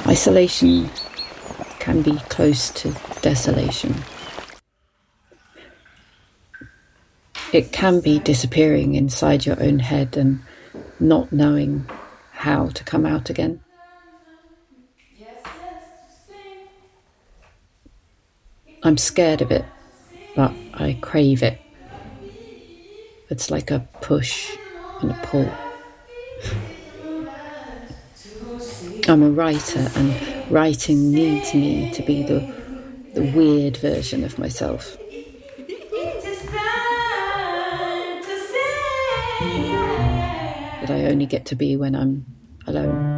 Isolation can be close to desolation. It can be disappearing inside your own head and not knowing how to come out again. I'm scared of it, but I crave it. It's like a push and a pull. I'm a writer, and writing needs me to be the weird version of myself. That I only get to be when I'm alone.